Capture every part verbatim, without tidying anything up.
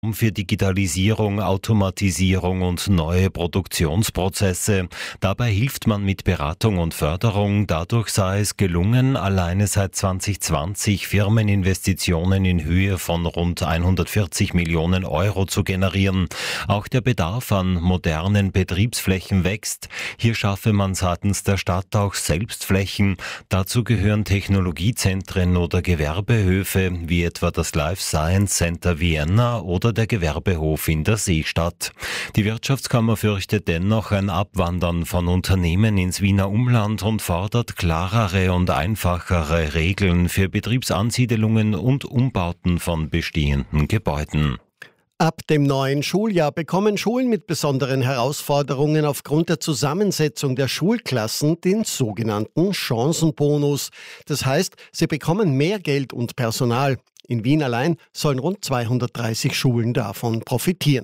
für Digitalisierung, Automatisierung und neue Produktionsprozesse. Dabei hilft man mit Beratung und Förderung. Dadurch sei es gelungen, alleine seit zwanzig zwanzig Firmeninvestitionen in Höhe von rund hundertvierzig Millionen Euro zu generieren. Auch der Bedarf an modernen Betriebsflächen wächst. Hier schaffe man seitens der Stadt auch selbst Flächen. Dazu gehören Technologiezentren oder Gewerbehöfe, wie etwa das Life Science Center Vienna oder der Gewerbehof in der Seestadt. Die Wirtschaftskammer fürchtet dennoch ein Abwandern von Unternehmen ins Wiener Umland und fordert klarere und einfachere Regeln für Betriebsansiedelungen und Umbauten von bestehenden Gebäuden. Ab dem neuen Schuljahr bekommen Schulen mit besonderen Herausforderungen aufgrund der Zusammensetzung der Schulklassen den sogenannten Chancenbonus. Das heißt, sie bekommen mehr Geld und Personal. In Wien allein sollen rund zweihundertdreißig Schulen davon profitieren.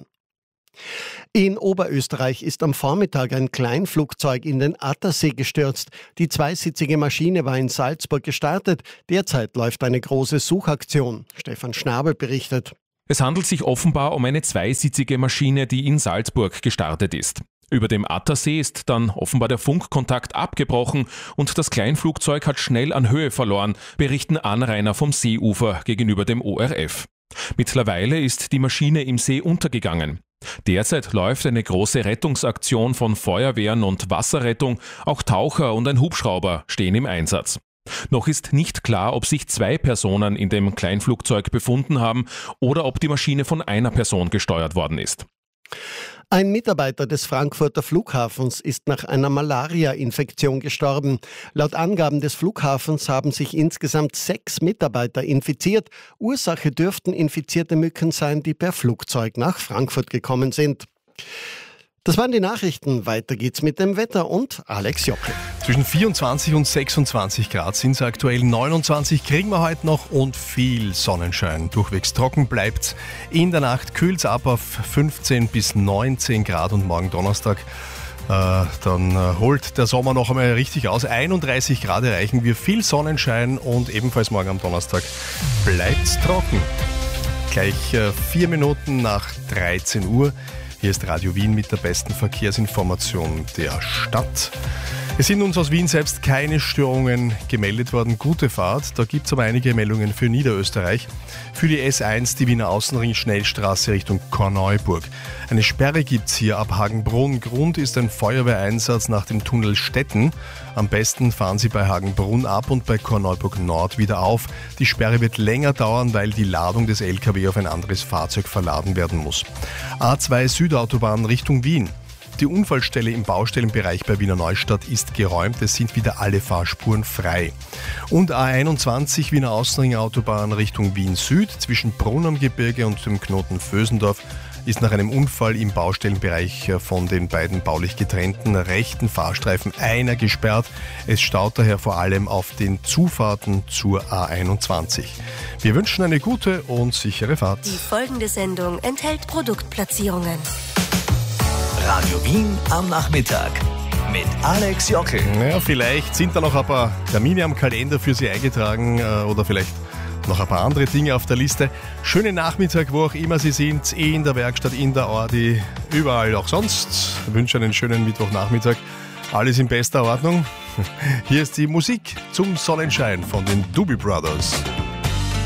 In Oberösterreich ist am Vormittag ein Kleinflugzeug in den Attersee gestürzt. Die zweisitzige Maschine war in Salzburg gestartet. Derzeit läuft eine große Suchaktion. Stefan Schnabel berichtet. Es handelt sich offenbar um eine zweisitzige Maschine, die in Salzburg gestartet ist. Über dem Attersee ist dann offenbar der Funkkontakt abgebrochen und das Kleinflugzeug hat schnell an Höhe verloren, berichten Anrainer vom Seeufer gegenüber dem O R F. Mittlerweile ist die Maschine im See untergegangen. Derzeit läuft eine große Rettungsaktion von Feuerwehren und Wasserrettung, auch Taucher und ein Hubschrauber stehen im Einsatz. Noch ist nicht klar, ob sich zwei Personen in dem Kleinflugzeug befunden haben oder ob die Maschine von einer Person gesteuert worden ist. Ein Mitarbeiter des Frankfurter Flughafens ist nach einer Malaria-Infektion gestorben. Laut Angaben des Flughafens haben sich insgesamt sechs Mitarbeiter infiziert. Ursache dürften infizierte Mücken sein, die per Flugzeug nach Frankfurt gekommen sind. Das waren die Nachrichten. Weiter geht's mit dem Wetter und Alex Jockel. Zwischen vierundzwanzig und sechsundzwanzig Grad sind es aktuell, neunundzwanzig kriegen wir heute noch und viel Sonnenschein. Durchwegs trocken bleibt's. In der Nacht kühlt's ab auf fünfzehn bis neunzehn Grad und morgen Donnerstag äh, dann äh, holt der Sommer noch einmal richtig aus. einunddreißig Grad erreichen wir, viel Sonnenschein und ebenfalls morgen am Donnerstag bleibt's trocken. Gleich äh, vier Minuten nach dreizehn Uhr. Hier ist Radio Wien mit der besten Verkehrsinformation der Stadt. Es sind uns aus Wien selbst keine Störungen gemeldet worden. Gute Fahrt. Da gibt es aber einige Meldungen für Niederösterreich. Für die S eins, die Wiener Außenring Schnellstraße Richtung Korneuburg. Eine Sperre gibt es hier ab Hagenbrunn. Grund ist ein Feuerwehreinsatz nach dem Tunnel Stetten. Am besten fahren Sie bei Hagenbrunn ab und bei Korneuburg Nord wieder auf. Die Sperre wird länger dauern, weil die Ladung des L K W auf ein anderes Fahrzeug verladen werden muss. A zwei Südautobahn Richtung Wien. Die Unfallstelle im Baustellenbereich bei Wiener Neustadt ist geräumt. Es sind wieder alle Fahrspuren frei. Und A einundzwanzig Wiener Außenring Autobahn Richtung Wien Süd zwischen Brunn am Gebirge und dem Knoten Vösendorf ist nach einem Unfall im Baustellenbereich von den beiden baulich getrennten rechten Fahrstreifen einer gesperrt. Es staut daher vor allem auf den Zufahrten zur A einundzwanzig. Wir wünschen eine gute und sichere Fahrt. Die folgende Sendung enthält Produktplatzierungen. Radio Wien am Nachmittag mit Alex Jockel. Ja, vielleicht sind da noch ein paar Termine am Kalender für Sie eingetragen oder vielleicht noch ein paar andere Dinge auf der Liste. Schönen Nachmittag, wo auch immer Sie sind, in der Werkstatt, in der Audi, überall auch sonst. Ich wünsche einen schönen Mittwochnachmittag. Alles in bester Ordnung. Hier ist die Musik zum Sonnenschein von den Doobie Brothers.